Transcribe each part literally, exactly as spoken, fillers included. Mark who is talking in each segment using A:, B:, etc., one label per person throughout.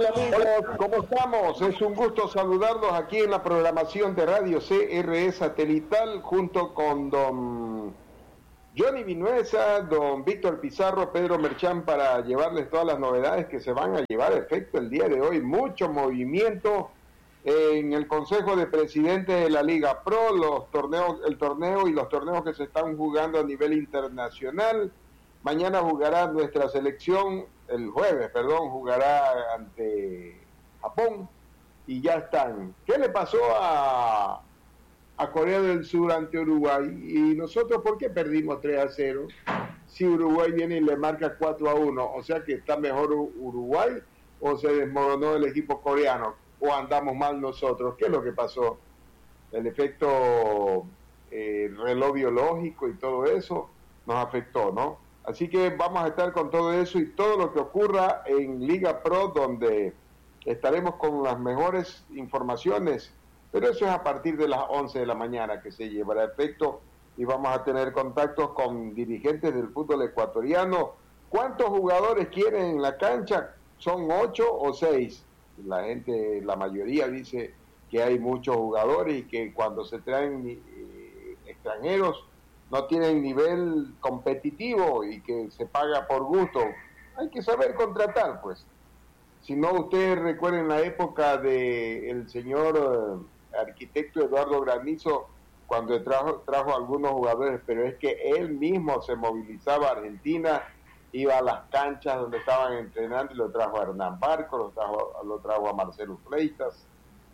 A: Hola amigos, ¿cómo estamos? Es un gusto saludarlos aquí en la programación de Radio C R E Satelital junto con don Johnny Vinuesa, don Víctor Pizarro, Pedro Merchán para llevarles todas las novedades que se van a llevar a efecto el día de hoy. Mucho movimiento en el Consejo de Presidentes de la Liga Pro, los torneos, el torneo y los torneos que se están jugando a nivel internacional. Mañana jugará nuestra selección, el jueves, perdón, jugará ante Japón y ya están. ¿Qué le pasó a, a Corea del Sur ante Uruguay? ¿Y nosotros por qué perdimos tres a cero? Si Uruguay viene y le marca cuatro a uno, o sea que está mejor Uruguay o se desmoronó el equipo coreano o andamos mal nosotros. ¿Qué es lo que pasó? El efecto eh, reloj biológico y todo eso nos afectó, ¿no? Así que vamos a estar con todo eso y todo lo que ocurra en Liga Pro, donde estaremos con las mejores informaciones, pero eso es a partir de las once de la mañana que se llevará a efecto y vamos a tener contactos con dirigentes del fútbol ecuatoriano. ¿Cuántos jugadores quieren en la cancha? ¿Son ocho o seis? La gente, la mayoría dice que hay muchos jugadores y que cuando se traen eh, extranjeros no tienen nivel competitivo y que se paga por gusto. Hay que saber contratar, pues. Si no, ustedes recuerden la época de el señor eh, arquitecto Eduardo Granizo, cuando trajo, trajo algunos jugadores, pero es que él mismo se movilizaba a Argentina, iba a las canchas donde estaban entrenando y lo trajo a Hernán Barco, lo trajo, lo trajo a Marcelo Fleitas,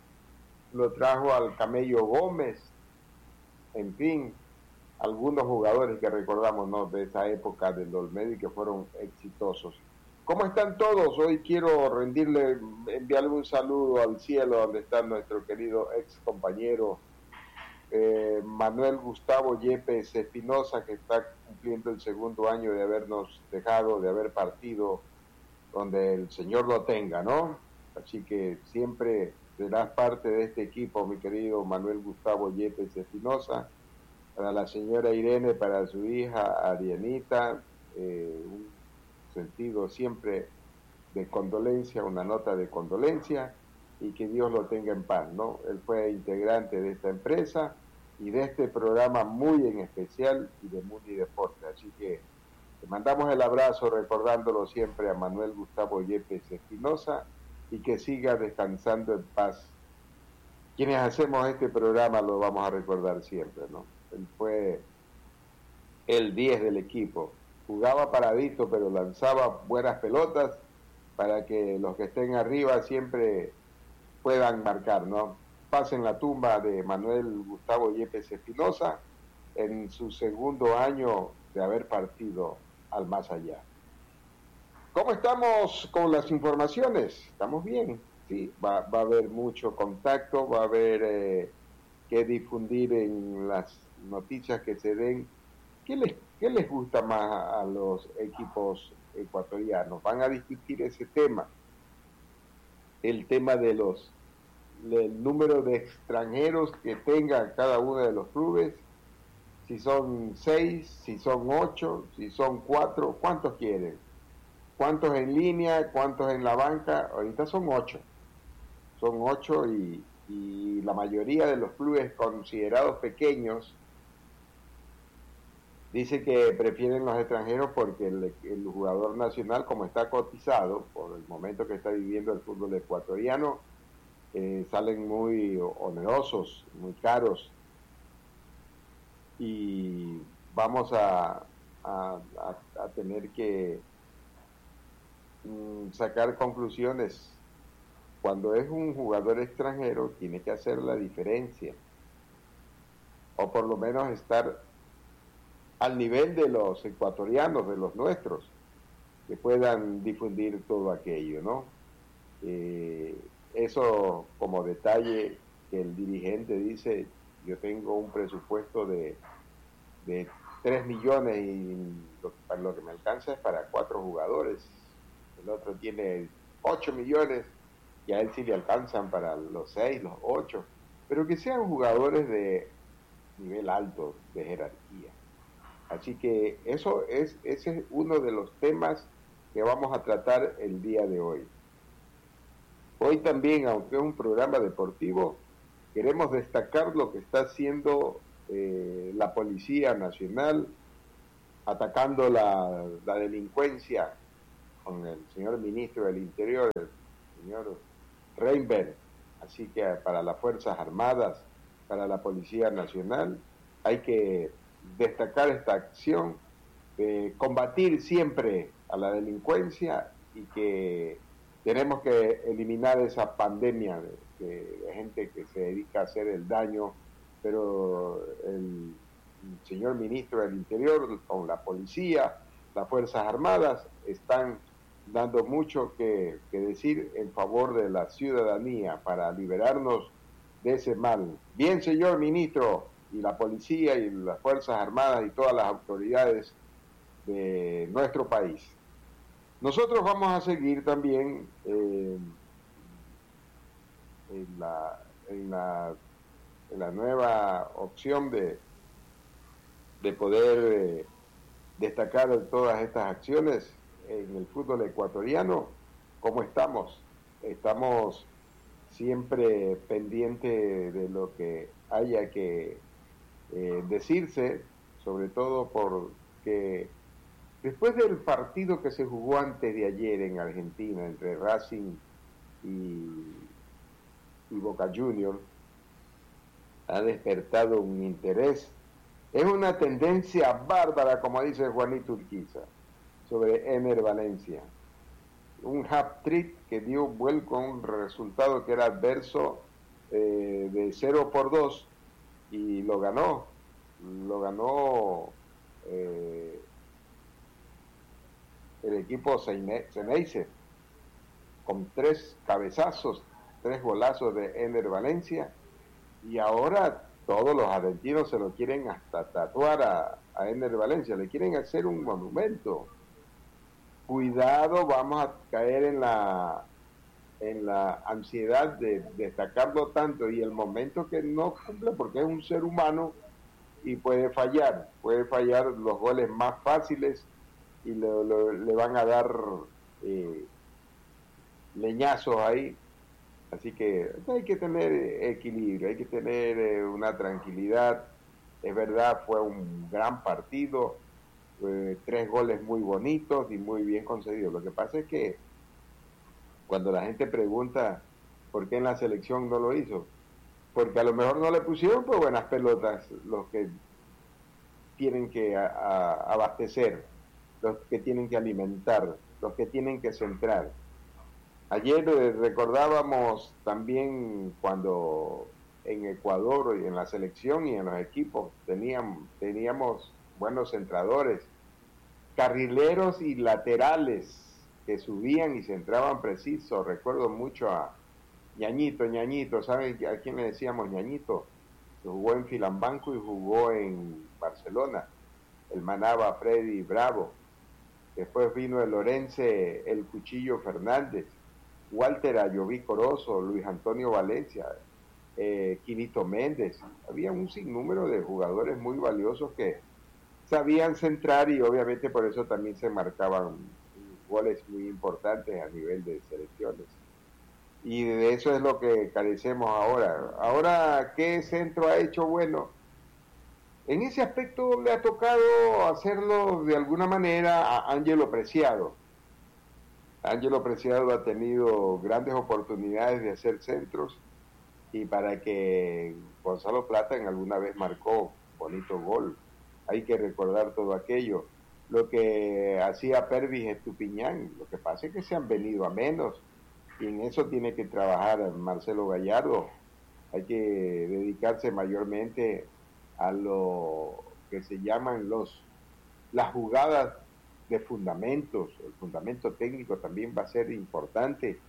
A: lo trajo al Camello Gómez, en fin, algunos jugadores que recordamos, ¿no?, de esa época del Olmedo y que fueron exitosos. ¿Cómo están todos? Hoy quiero rendirle, enviarle un saludo al cielo donde está nuestro querido ex compañero eh, Manuel Gustavo Yepes Espinosa, que está cumpliendo el segundo año de habernos dejado, de haber partido, donde el Señor lo tenga, ¿no? Así que siempre serás parte de este equipo, mi querido Manuel Gustavo Yepes Espinosa. Para la señora Irene, para su hija Arianita, eh, un sentido siempre de condolencia, una nota de condolencia y que Dios lo tenga en paz, ¿no? Él fue integrante de esta empresa y de este programa muy en especial y de Mundi Deporte, así que le mandamos el abrazo recordándolo siempre a Manuel Gustavo Yepes Espinosa y que siga descansando en paz. Quienes hacemos este programa lo vamos a recordar siempre, ¿no? Él fue el diez del equipo, jugaba paradito pero lanzaba buenas pelotas para que los que estén arriba siempre puedan marcar, ¿no? Pasen la tumba de Manuel Gustavo Yepes Espinosa en su segundo año de haber partido al más allá. ¿Cómo estamos con las informaciones? ¿Estamos bien? Sí, va, va a haber mucho contacto, va a haber eh, que difundir en las noticias que se den. ¿Qué les, qué les gusta más a, a los equipos ecuatorianos? Van a discutir ese tema, el tema de los el número de extranjeros que tenga cada uno de los clubes, si son seis, si son ocho, si son cuatro, ¿cuántos quieren? ¿Cuántos en línea? ¿Cuántos en la banca? Ahorita son ocho, son ocho y, y la mayoría de los clubes considerados pequeños dice que prefieren los extranjeros porque el, el jugador nacional, como está cotizado por el momento que está viviendo el fútbol ecuatoriano, eh, salen muy onerosos, muy caros y vamos a, a, a, a tener que mm, sacar conclusiones. Cuando es un jugador extranjero tiene que hacer la diferencia o por lo menos estar al nivel de los ecuatorianos, de los nuestros, que puedan difundir todo aquello, ¿no? Eh, eso como detalle que el dirigente dice, yo tengo un presupuesto de, de tres millones y lo, para lo que me alcanza es para cuatro jugadores, el otro tiene ocho millones y a él sí le alcanzan para los seis, los ocho, pero que sean jugadores de nivel alto, de jerarquía. Así que eso es, ese es uno de los temas que vamos a tratar el día de hoy. hoy también, aunque es un programa deportivo, queremos destacar lo que está haciendo eh, la Policía Nacional, atacando la, la delincuencia con el señor ministro del Interior, el señor Reinberg. Así que para las Fuerzas Armadas, para la Policía Nacional, hay que destacar esta acción, eh, combatir siempre a la delincuencia y que tenemos que eliminar esa pandemia de, de, de gente que se dedica a hacer el daño, pero el, el señor ministro del Interior, con la policía, las Fuerzas Armadas, están dando mucho que, que decir en favor de la ciudadanía para liberarnos de ese mal. Bien, señor ministro, y la policía y las Fuerzas Armadas y todas las autoridades de nuestro país. Nosotros vamos a seguir también eh, en, la, en, la, en la nueva opción de, de poder eh, destacar todas estas acciones en el fútbol ecuatoriano. ¿Cómo estamos? Estamos siempre pendientes de lo que haya que eh, decirse, sobre todo porque después del partido que se jugó antes de ayer en Argentina entre Racing y, y Boca Juniors, ha despertado un interés. Es una tendencia bárbara, como dice Juanito Urquiza, sobre Ener Valencia. Un hat-trick que dio vuelco a un resultado que era adverso eh, de cero por dos y lo ganó. Lo ganó eh, el equipo Ceneice con tres cabezazos, tres golazos de Ener Valencia, y ahora todos los argentinos se lo quieren hasta tatuar a, a Ener Valencia, le quieren hacer un monumento. Cuidado, vamos a caer en la en la ansiedad de destacarlo tanto y el momento que no cumple, porque es un ser humano y puede fallar, puede fallar los goles más fáciles y lo, lo, le van a dar eh, leñazos ahí. Así que hay que tener equilibrio, hay que tener eh, una tranquilidad. Es verdad, fue un gran partido, eh, tres goles muy bonitos y muy bien concedidos. Lo que pasa es que cuando la gente pregunta por qué en la selección no lo hizo, porque a lo mejor no le pusieron por buenas pelotas los que tienen que a, a, abastecer, los que tienen que alimentar, los que tienen que centrar. Ayer eh, recordábamos también cuando en Ecuador y en la selección y en los equipos teníamos, teníamos buenos centradores, carrileros y laterales que subían y centraban preciso. Recuerdo mucho a Ñañito, Ñañito, ¿saben a quién le decíamos Ñañito? Jugó en Filambanco y jugó en Barcelona, el Manaba Freddy Bravo. Después vino el Lorense, el Cuchillo Fernández, Walter Ayoví Corozo, Luis Antonio Valencia, eh, Quinito Méndez. Había un sinnúmero de jugadores muy valiosos que sabían centrar y obviamente por eso también se marcaban goles muy importantes a nivel de selecciones. Y de eso es lo que carecemos ahora. Ahora, ¿qué centro ha hecho bueno? En ese aspecto le ha tocado hacerlo de alguna manera a Ángelo Preciado. Ángelo Preciado ha tenido grandes oportunidades de hacer centros y para que Gonzalo Plata en alguna vez marcó bonito gol. Hay que recordar todo aquello. Lo que hacía Pervis Estupiñán, lo que pasa es que se han venido a menos y en eso tiene que trabajar Marcelo Gallardo. Hay que dedicarse mayormente a lo que se llaman los las jugadas de fundamentos. El fundamento técnico también va a ser importante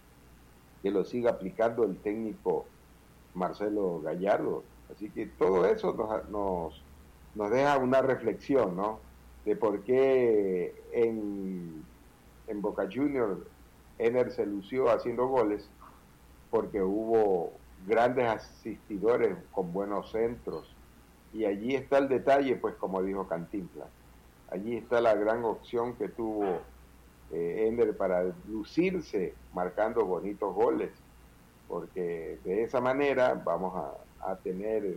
A: que lo siga aplicando el técnico Marcelo Gallardo. Así que todo eso nos, nos, nos deja una reflexión, ¿no? De por qué en, en Boca Juniors Ener se lució haciendo goles, porque hubo grandes asistidores con buenos centros. Y allí está el detalle, pues como dijo Cantinflas. Allí está la gran opción que tuvo eh, Ender, para lucirse marcando bonitos goles, porque de esa manera vamos a, a tener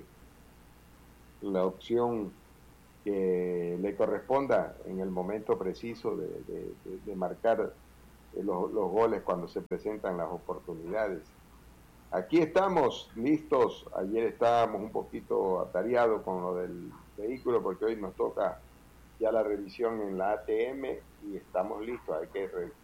A: la opción que le corresponda en el momento preciso de, de, de, de marcar los, los goles cuando se presentan las oportunidades. Aquí estamos listos. Ayer estábamos un poquito atareados con lo del vehículo porque hoy nos toca ya la revisión en la A T M y estamos listos. Hay que eh,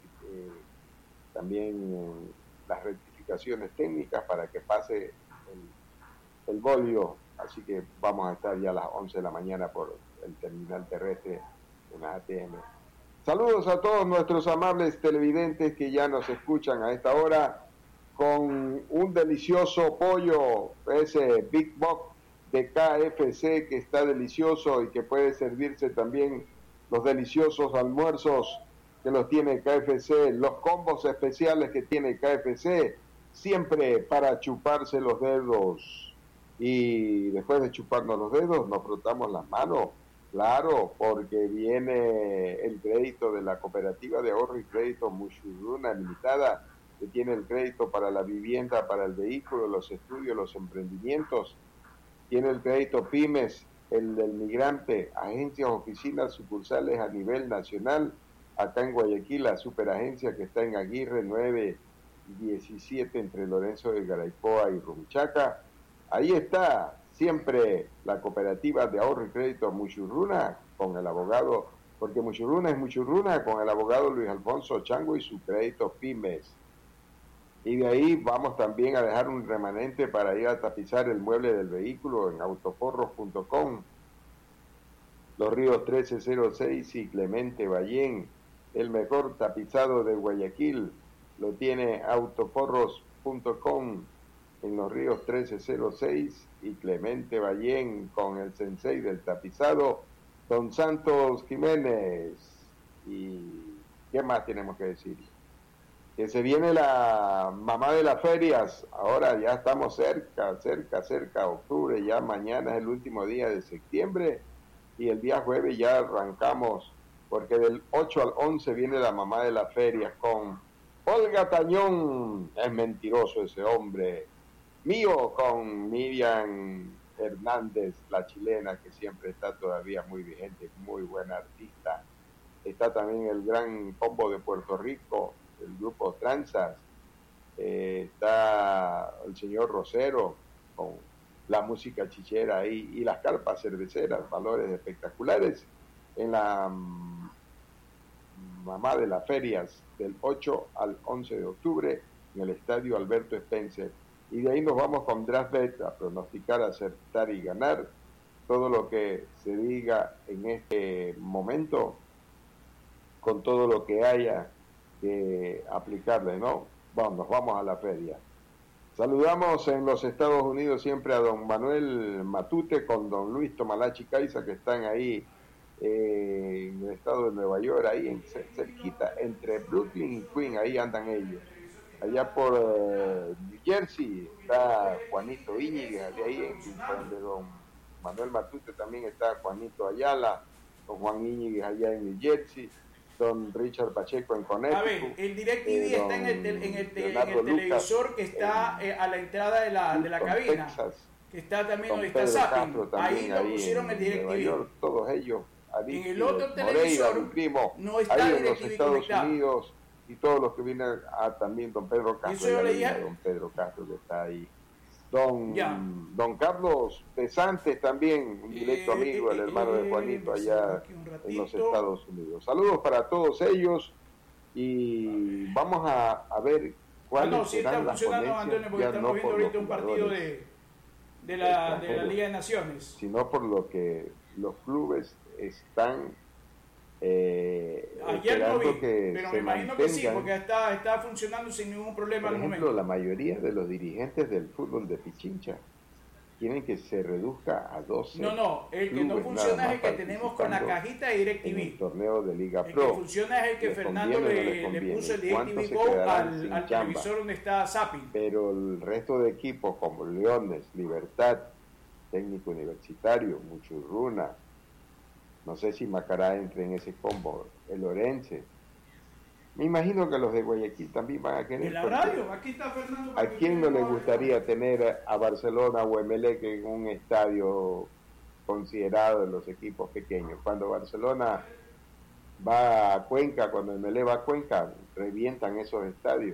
A: también eh, las rectificaciones técnicas para que pase el, el bolio. Así que vamos a estar ya a las once de la mañana por el terminal terrestre en la A T M. Saludos a todos nuestros amables televidentes que ya nos escuchan a esta hora con un delicioso pollo, ese Big Box de K F C que está delicioso y que puede servirse también los deliciosos almuerzos que los tiene K F C, los combos especiales que tiene K F C, siempre para chuparse los dedos. Y después de chuparnos los dedos, nos frotamos las manos, claro, porque viene el crédito de la Cooperativa de Ahorro y Crédito Mushuruna Limitada, que tiene el crédito para la vivienda, para el vehículo, los estudios, los emprendimientos. Tiene el crédito Pymes, el del migrante, agencias, oficinas, sucursales a nivel nacional. Acá en Guayaquil, la superagencia que está en Aguirre nueve diecisiete entre Lorenzo de Garaypoa y Rumichaca. Ahí está siempre la Cooperativa de Ahorro y Crédito Mushuruna con el abogado, porque Mushuruna es Mushuruna con el abogado Luis Alfonso Chango y su crédito Pymes. Y de ahí vamos también a dejar un remanente para ir a tapizar el mueble del vehículo en autoforros punto com. Los Ríos trece cero seis y Clemente Ballén, el mejor tapizado de Guayaquil, lo tiene autoforros punto com en Los Ríos trece cero seis y Clemente Ballén con el sensei del tapizado, Don Santos Jiménez. ¿Y qué más tenemos que decir? Que se viene la mamá de las ferias, ahora ya estamos cerca, cerca, cerca, octubre, ya mañana es el último día de septiembre y el día jueves ya arrancamos, porque del ocho al once viene la mamá de las ferias con Olga Tañón, es mentiroso ese hombre, mío con Miriam Hernández, la chilena que siempre está todavía muy vigente, muy buena artista, está también el gran combo de Puerto Rico, el grupo Tranzas, eh, está el señor Rosero con la música chichera ahí y las carpas cerveceras, valores espectaculares en la um, mamá de las ferias del ocho al once de octubre en el estadio Alberto Spencer, y de ahí nos vamos con Draft Bet a pronosticar, acertar y ganar todo lo que se diga en este momento con todo lo que haya que aplicarle, ¿no? Bueno, nos vamos a la feria. Saludamos en los Estados Unidos siempre a don Manuel Matute con don Luis Tomalachi Caiza, que están ahí eh, en el estado de Nueva York, ahí en, cerquita, entre Brooklyn y Queens, ahí andan ellos. Allá por eh, New Jersey está Juanito Íñiguez, de ahí en donde don Manuel Matute también está Juanito Ayala, don Juan Íñiguez allá en New Jersey, don Richard Pacheco en Connecticut.
B: A ver, el DirecTV eh, está en el, en el, en el televisor Lucas, que está eh, a la entrada de la, de la cabina, Texas, que está también donde está Zapping. Ahí lo pusieron el DirecTV.
A: Todos ellos.
B: En el otro televisor
A: Moreira, primo,
B: no está
A: ahí
B: el
A: en los Estados
B: conectado.
A: Unidos, y todos los que vienen, a también don Pedro Castro,
B: yo le dije...
A: don Pedro Castro que está ahí. Don, don Carlos Pesantes también, un directo eh, amigo, eh, el hermano eh, de Juanito allá en los Estados Unidos. Saludos para todos ellos y vamos a, a ver cuáles
B: no, no, sí
A: serán
B: está
A: las
B: funcionando, Antonio, porque estamos
A: no
B: viendo ahorita un partido de, de, la, de la Liga de Naciones.
A: Sino por lo que los clubes están Eh,
B: Ayer no vi, pero me imagino que sí, porque está, está funcionando sin ningún problema
A: al
B: momento.
A: Por ejemplo, la mayoría de los dirigentes del fútbol de Pichincha quieren que se reduzca a doce.
B: No, no, el que no funciona es el que tenemos con la cajita de DirecTV.
A: El torneo de Liga
B: el
A: Pro.
B: El que funciona es el que
A: ¿Le
B: Fernando
A: conviene,
B: le,
A: le,
B: le puso el DirecTV Go al, al televisor donde está Zapping.
A: Pero el resto de equipos como Leones, Libertad, Técnico Universitario, Muchurruna, no sé si Macará entre en ese combo, el Orense, Me imagino que los de Guayaquil también van a querer.
B: En la radio, aquí está Fernando.
A: ¿A quién no le gustaría tener a Barcelona o Emelec en un estadio considerado de los equipos pequeños? Cuando Barcelona va a Cuenca, cuando Emelec va a Cuenca, revientan esos estadios.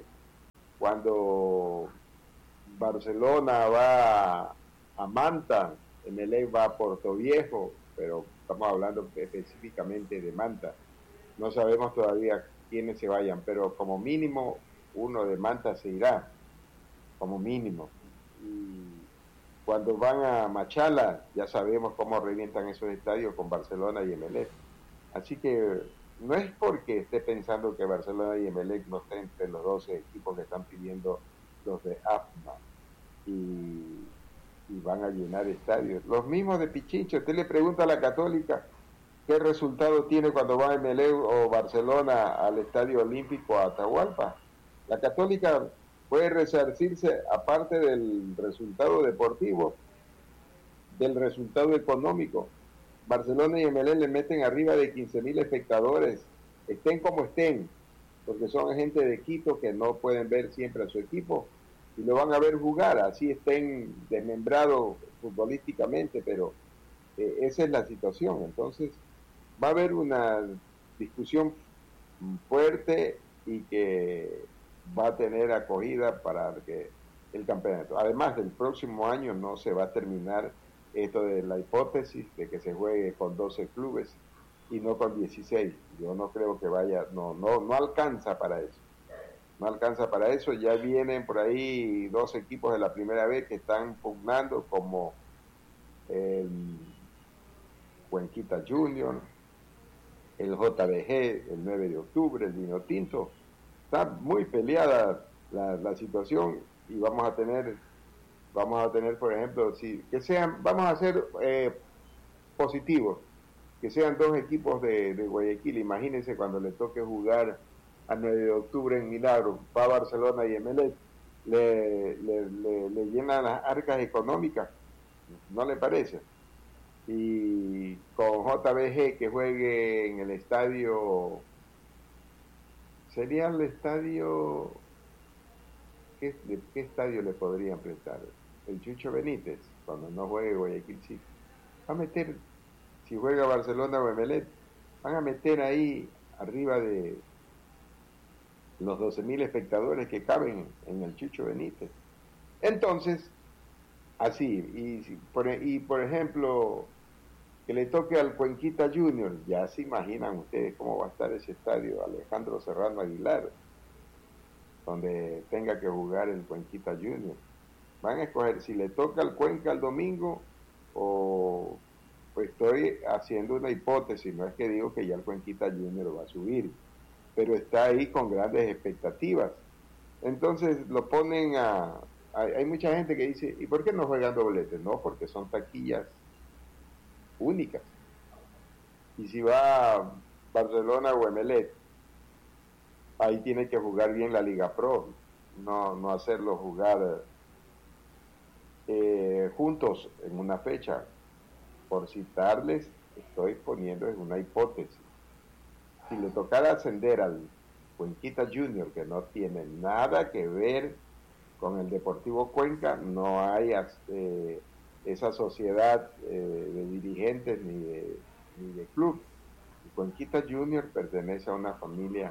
A: Cuando Barcelona va a Manta, Emelec va a Puerto Viejo, pero estamos hablando específicamente de Manta. No sabemos todavía quiénes se vayan, pero como mínimo uno de Manta se irá, como mínimo. Y cuando van a Machala, ya sabemos cómo revientan esos estadios con Barcelona y Emelec. Así que no es porque esté pensando que Barcelona y Emelec no estén entre los doce equipos que están pidiendo los de A F M A y, y van a llenar estadios. Los mismos de Pichincho. Usted le pregunta a la Católica qué resultado tiene cuando va Emelec o Barcelona al Estadio Olímpico a Atahualpa. La Católica puede resarcirse, aparte del resultado deportivo, del resultado económico. Barcelona y Emelec le meten arriba de quince mil espectadores, estén como estén, porque son gente de Quito que no pueden ver siempre a su equipo y lo van a ver jugar, así estén desmembrados futbolísticamente, pero eh, esa es la situación. Entonces va a haber una discusión fuerte y que va a tener acogida para que el campeonato. Además, del próximo año no se va a terminar esto de la hipótesis de que se juegue con doce clubes y no con dieciséis. Yo no creo que vaya, no, no, no alcanza para eso. No alcanza para eso. Ya vienen por ahí dos equipos de la primera vez que están pugnando, como el Cuenquita Junior, el J B G, el nueve de octubre, el Vino Tinto. Está muy peleada la, la situación y vamos a tener, vamos a tener, por ejemplo, si que sean, vamos a ser eh, positivos, que sean dos equipos de, de Guayaquil. Imagínense cuando le toque jugar al nueve de octubre en Milagro, va Barcelona y Emelec, le, le, le, le llenan las arcas económicas, ¿no le parece? Y con J B G que juegue en el estadio, sería el estadio, ¿qué, de qué estadio le podrían prestar? El Chucho Benítez, cuando no juegue Guayaquil City. Va a meter, si juega Barcelona o Emelec, van a meter ahí arriba de los doce mil espectadores que caben en el Chucho Benítez. Entonces, así, y por, y por ejemplo, que le toque al Cuenquita Junior, ya se imaginan ustedes cómo va a estar ese estadio Alejandro Serrano Aguilar, donde tenga que jugar el Cuenquita Junior. Van a escoger si le toca al Cuenca el domingo o pues estoy haciendo una hipótesis, no es que digo que ya el Cuenquita Junior va a subir, pero está ahí con grandes expectativas. Entonces lo ponen a... Hay, hay mucha gente que dice, ¿y por qué no juegan dobletes? No, porque son taquillas únicas. Y si va Barcelona o Emelec, ahí tiene que jugar bien la Liga Pro, no, no hacerlo jugar eh, juntos en una fecha. Por citarles, estoy poniendo en una hipótesis. Si le tocara ascender al Cuenquita Junior, que no tiene nada que ver con el Deportivo Cuenca, no hay eh, esa sociedad eh, de dirigentes ni de, ni de club. El Cuenquita Junior pertenece a una familia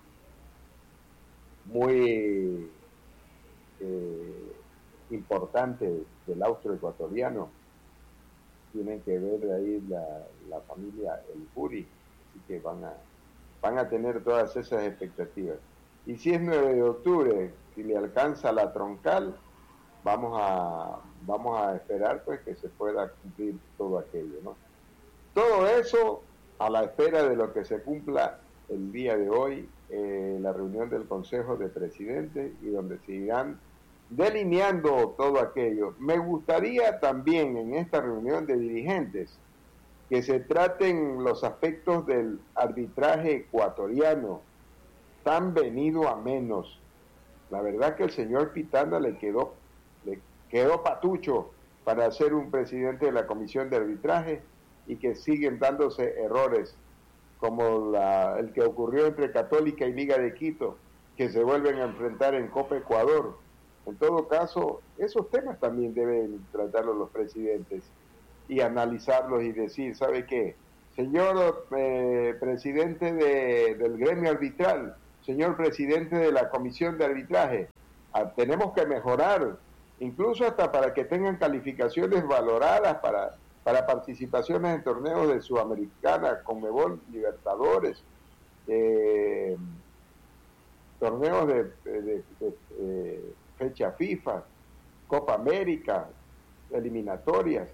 A: muy eh, importante del austroecuatoriano. Tienen que ver ahí la, la familia El Puri, así que van a, van a tener todas esas expectativas. Y si es nueve de octubre, si le alcanza la troncal, vamos a, vamos a esperar pues que se pueda cumplir todo aquello, ¿no? Todo eso a la espera de lo que se cumpla el día de hoy, eh, la reunión del Consejo de Presidentes, y donde se irán delineando todo aquello. Me gustaría también en esta reunión de dirigentes que se traten los aspectos del arbitraje ecuatoriano, tan venido a menos. La verdad que el señor Pitana le quedó, le quedó patucho para ser un presidente de la Comisión de Arbitraje, y que siguen dándose errores como la, el que ocurrió entre Católica y Liga de Quito, que se vuelven a enfrentar en Copa Ecuador. En todo caso, esos temas también deben tratarlos los presidentes y analizarlos y decir, ¿sabe qué? Señor eh, presidente de, del gremio arbitral, señor presidente de la comisión de arbitraje, ah, tenemos que mejorar, incluso hasta para que tengan calificaciones valoradas para, para participaciones en torneos de Sudamericana, Conmebol, Libertadores, eh, torneos de, de, de, de eh, fecha FIFA, Copa América, eliminatorias.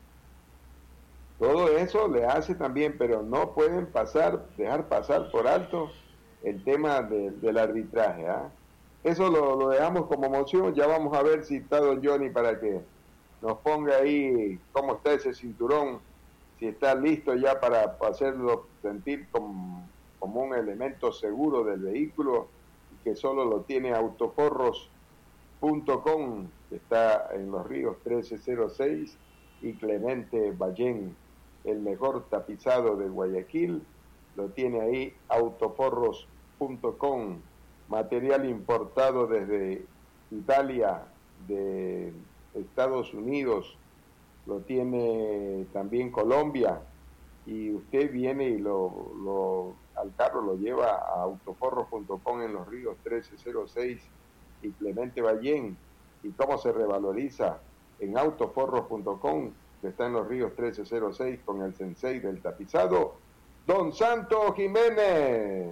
A: Todo eso le hace también, pero no pueden pasar, dejar pasar por alto el tema de, del arbitraje. ¿eh? Eso lo, lo dejamos como moción. Ya vamos a ver si está don Johnny para que nos ponga ahí cómo está ese cinturón, si está listo ya para hacerlo sentir como, como un elemento seguro del vehículo, que solo lo tiene autoforros punto com, que está en Los Ríos trece cero seis, y Clemente Ballén, el mejor tapizado de Guayaquil, lo tiene ahí autoforros punto com, material importado desde Italia, de Estados Unidos, lo tiene también Colombia, y usted viene y lo, lo al carro lo lleva a autoforros punto com en Los Ríos trece cero seis y Clemente Ballén. ¿Y cómo se revaloriza? En autoforros punto com, que está en Los Ríos trece cero seis, con el sensei del tapizado, don Santo Jiménez.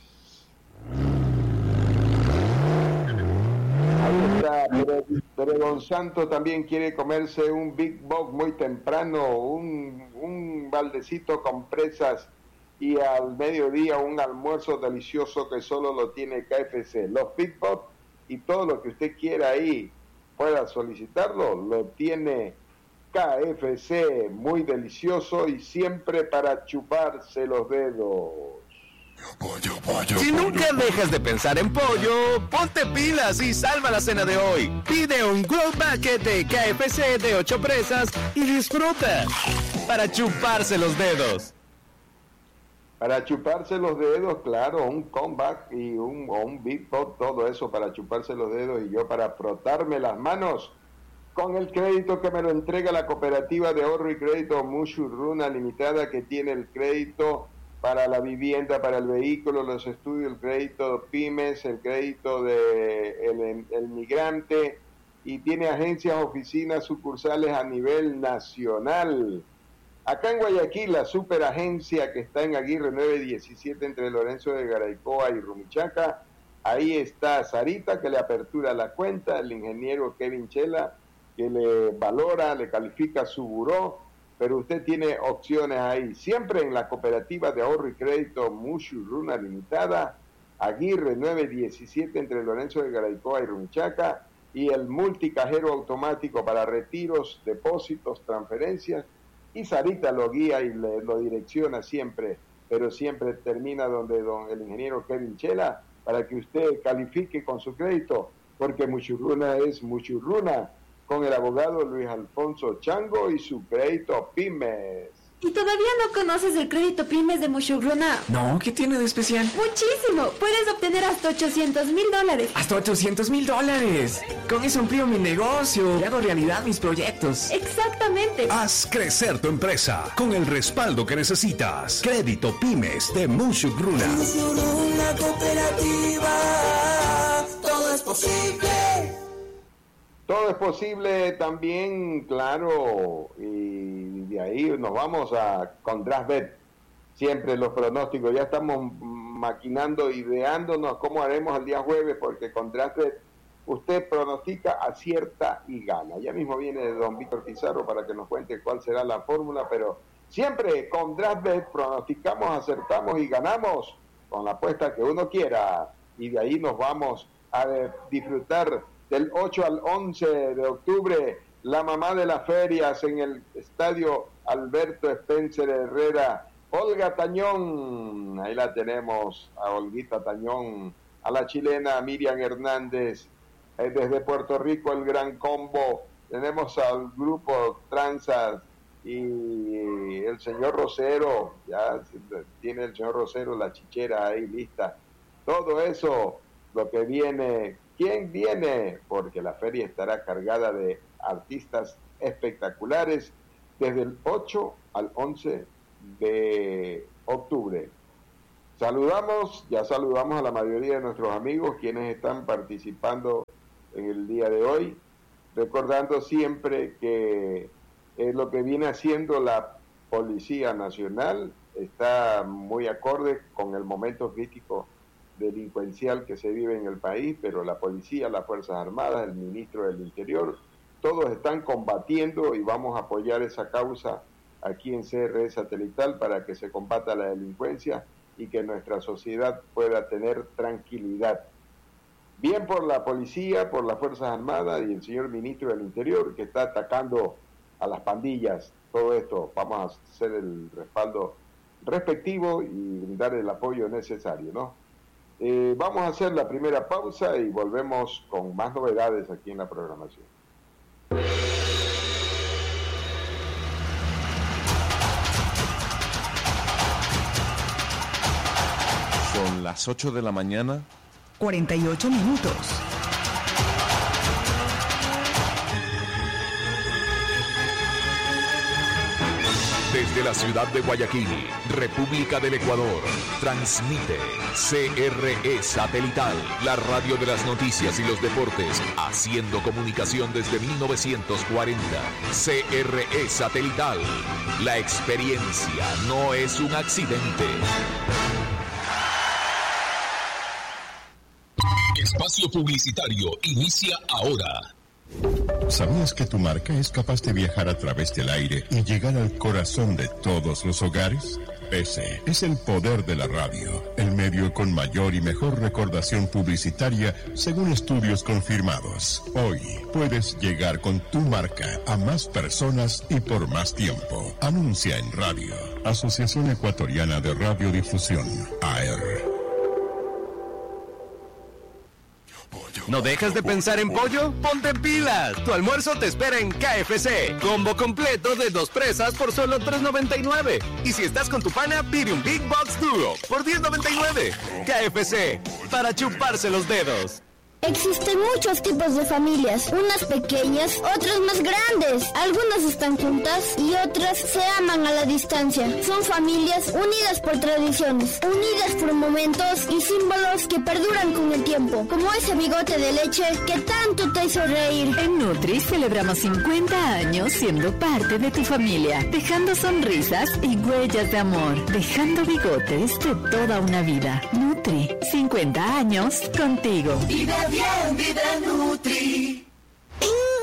A: Ahí está, pero, pero don Santo también quiere comerse un Big Box muy temprano, un, un baldecito con presas, y al mediodía un almuerzo delicioso que solo lo tiene K F C. Los Big Box y todo lo que usted quiera ahí pueda solicitarlo, lo tiene K F C, muy delicioso y siempre para chuparse los dedos.
C: Pollo, pollo, si pollo, nunca pollo. dejas de pensar en pollo, ponte pilas y salva la cena de hoy. Pide un Growth Bucket de K F C de ocho presas y disfruta para chuparse los dedos.
A: Para chuparse los dedos, claro, un comeback y un, o un Big Pot, todo eso para chuparse los dedos, y yo para frotarme las manos con el crédito que me lo entrega la cooperativa de ahorro y crédito Mushurruna Limitada, que tiene el crédito para la vivienda, para el vehículo, los estudios, el crédito pymes, el crédito de el, el migrante, y tiene agencias, oficinas, sucursales a nivel nacional. Acá en Guayaquil, la superagencia que está en Aguirre nueve diecisiete entre Lorenzo de Garaycoa y Rumichaca, ahí está Sarita, que le apertura la cuenta, el ingeniero Kevin Chela, que le valora, le califica su buró, pero usted tiene opciones ahí, siempre en la cooperativa de ahorro y crédito Mushurruna Limitada, Aguirre nueve diecisiete entre Lorenzo de Garaycoa y Rumichaca, y el multicajero automático para retiros, depósitos, transferencias, y Sarita lo guía y le, lo direcciona siempre, pero siempre termina donde don el ingeniero Kevin Chela, para que usted califique con su crédito, porque Mushurruna es Mushurruna, con el abogado Luis Alfonso Chango y su crédito pymes.
D: ¿Y todavía no conoces el crédito pymes de Mushurruna?
C: No, ¿qué tiene de especial?
D: ¡Muchísimo! Puedes obtener hasta ochocientos mil dólares.
C: ¡Hasta ochocientos mil dólares! Con eso amplío mi negocio y hago realidad mis proyectos.
D: ¡Exactamente!
E: Haz crecer tu empresa con el respaldo que necesitas. Crédito pymes de Mushurruna.
F: Mushurruna Cooperativa, todo es posible.
A: Todo es posible también, claro, y de ahí nos vamos a con DraftBet. Siempre los pronósticos, ya estamos maquinando, ideándonos cómo haremos el día jueves, porque con DraftBet usted pronostica, acierta y gana. Ya mismo viene don Víctor Pizarro para que nos cuente cuál será la fórmula, pero siempre con DraftBet pronosticamos, acertamos y ganamos con la apuesta que uno quiera, y de ahí nos vamos a disfrutar del ocho al once de octubre, la mamá de las ferias en el estadio Alberto Spencer Herrera, Olga Tañón, ahí la tenemos, a Olguita Tañón, a la chilena Miriam Hernández, eh, desde Puerto Rico el Gran Combo, tenemos al grupo Tranzas, y el señor Rosero, ya tiene el señor Rosero la chichera ahí lista. Todo eso, lo que viene, ¿quién viene? Porque la feria estará cargada de artistas espectaculares desde el ocho al once de octubre. Saludamos, ya saludamos a la mayoría de nuestros amigos quienes están participando en el día de hoy, recordando siempre que eh, lo que viene haciendo la Policía Nacional está muy acorde con el momento crítico delincuencial que se vive en el país, pero la policía, las Fuerzas Armadas, el ministro del Interior, todos están combatiendo y vamos a apoyar esa causa aquí en C R E Satelital para que se combata la delincuencia y que nuestra sociedad pueda tener tranquilidad. Bien por la policía, por las Fuerzas Armadas y el señor ministro del Interior que está atacando a las pandillas. Todo esto vamos a hacer el respaldo respectivo y brindar el apoyo necesario, ¿no? Eh, vamos a hacer la primera pausa y volvemos con más novedades aquí en la programación.
G: Son las ocho de la mañana.
H: cuarenta y ocho minutos.
E: Desde la ciudad de Guayaquil, República del Ecuador, transmite C R E Satelital, la radio de las noticias y los deportes, haciendo comunicación desde mil novecientos cuarenta. C R E Satelital, la experiencia no es un accidente. Espacio publicitario inicia ahora.
I: ¿Sabías que tu marca es capaz de viajar a través del aire y llegar al corazón de todos los hogares? Ese es el poder de la radio, el medio con mayor y mejor recordación publicitaria según estudios confirmados. Hoy puedes llegar con tu marca a más personas y por más tiempo. Anuncia en radio. Asociación Ecuatoriana de Radiodifusión, A R.
C: ¿No dejas de pensar en pollo? ¡Ponte pilas! Tu almuerzo te espera en K F C. Combo completo de dos presas por solo tres noventa y nueve. Y si estás con tu pana, pide un Big Box Duo por diez noventa y nueve. K F C, para chuparse los dedos.
J: Existen muchos tipos de familias, unas pequeñas, otras más grandes. Algunas están juntas y otras se aman a la distancia. Son familias unidas por tradiciones, unidas por momentos y símbolos que perduran con el tiempo, como ese bigote de leche que tanto te hizo reír.
H: En Nutri celebramos cincuenta años siendo parte de tu familia, dejando sonrisas y huellas de amor, dejando bigotes de toda una vida. Nutri, cincuenta años contigo.
F: Vive bien, vive Nutri.